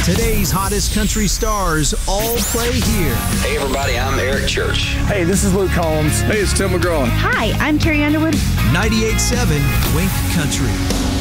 Today's hottest country stars all play here. Hey everybody, I'm Eric Church. Hey, this is Luke Combs. Hey, it's Tim McGraw. Hi, I'm Carrie Underwood. 98.7 Wink Country.